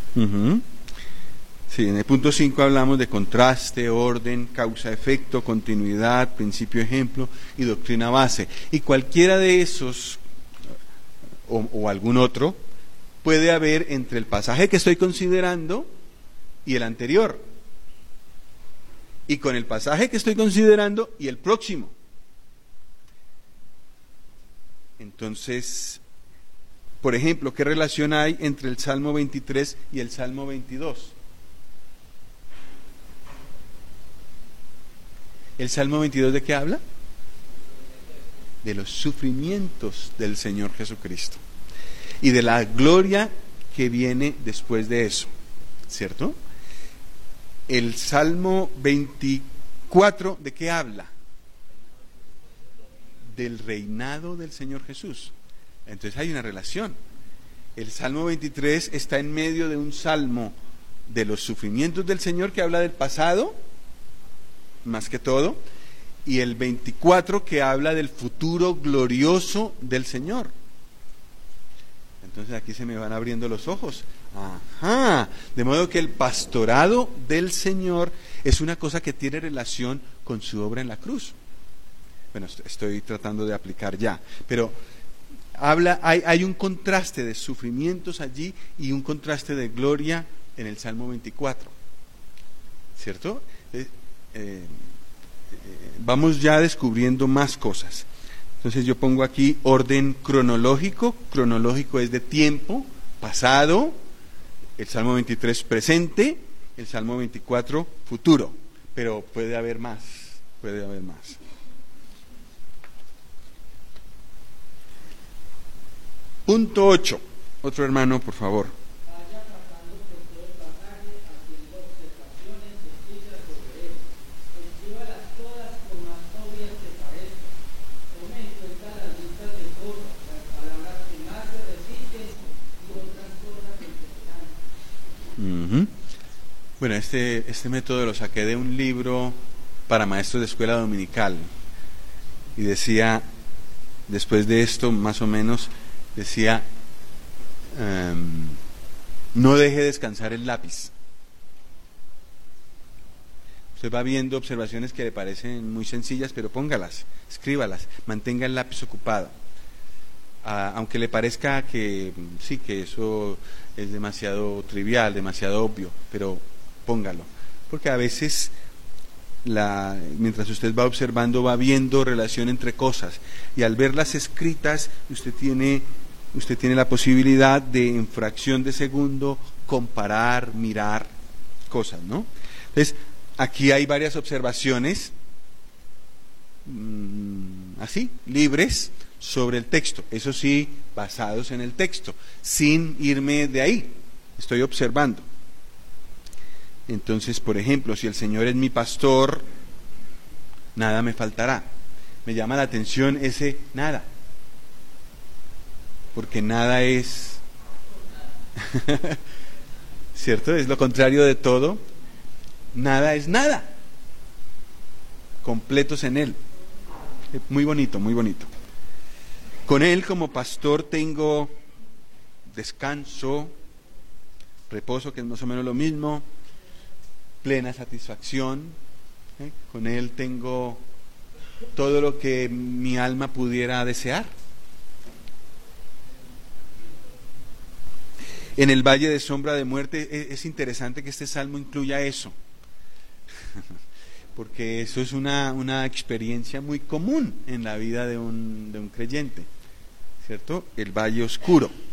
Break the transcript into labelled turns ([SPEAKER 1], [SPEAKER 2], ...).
[SPEAKER 1] Ujú. Sí, en el punto 5 hablamos de contraste, orden, causa-efecto, continuidad, principio-ejemplo y doctrina base. Y cualquiera de esos, o algún otro, puede haber entre el pasaje que estoy considerando y el anterior, y con el pasaje que estoy considerando y el próximo. Entonces, por ejemplo, ¿qué relación hay entre el Salmo 23 y el Salmo 22? ¿El Salmo 22 de qué habla? De los sufrimientos del Señor Jesucristo y de la gloria que viene después de eso, ¿cierto? El Salmo 24, ¿de qué habla? Del reinado del Señor Jesús. Entonces hay una relación. El Salmo 23 está en medio de un salmo de los sufrimientos del Señor que habla del pasado, más que todo, y el 24 que habla del futuro glorioso del Señor. Entonces aquí se me van abriendo los ojos. Ajá, de modo que el pastorado del Señor es una cosa que tiene relación con su obra en la cruz. Bueno, estoy tratando de aplicar ya, pero hay un contraste de sufrimientos allí y un contraste de gloria en el Salmo 24, ¿cierto? Vamos ya descubriendo más cosas. Entonces yo pongo aquí orden cronológico. Cronológico es de tiempo, pasado. El Salmo 23 presente, el Salmo 24 futuro. Pero puede haber más, puede haber más. Punto 8. Otro hermano, por favor. Bueno, este método lo saqué de un libro para maestros de escuela dominical y decía, después de esto más o menos, decía, no deje descansar el lápiz. Usted va viendo observaciones que le parecen muy sencillas, pero póngalas, escríbalas, mantenga el lápiz ocupado. Aunque le parezca que sí, que eso es demasiado trivial, demasiado obvio, pero póngalo, porque a veces mientras usted va observando va viendo relación entre cosas y al verlas escritas usted tiene la posibilidad de en fracción de segundo comparar, mirar cosas, ¿no? Entonces aquí hay varias observaciones así, libres sobre el texto, eso sí, basados en el texto, sin irme de ahí, estoy observando. Entonces, por ejemplo, si el Señor es mi pastor, nada me faltará. Me llama la atención ese nada, porque nada es, ¿cierto? Es lo contrario de todo. Nada es nada. Completos en Él. Muy bonito, muy bonito. Con Él como pastor tengo descanso, reposo, que es más o menos lo mismo, plena satisfacción. Con Él tengo todo lo que mi alma pudiera desear. En el valle de sombra de muerte es interesante que este salmo incluya eso, porque eso es una experiencia muy común en la vida de un creyente, ¿cierto? El valle oscuro.